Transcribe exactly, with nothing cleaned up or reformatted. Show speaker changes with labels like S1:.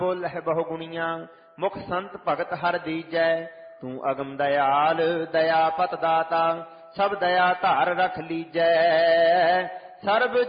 S1: ਬੋਲਹਿ ਬਹੁ ਗੁਣੀਆਂ ਮੁਖ ਸੰਤ ਭਗਤ ਹਰ ਦੀਜੈ। ਤੂੰ ਅਗਮ ਦਇਆਲ ਦਇਆ ਪਤ ਦਾਤਾ ਸਭ ਦਇਆ ਧਾਰ ਰਖ ਲੀਜੈ। ਸਰਬ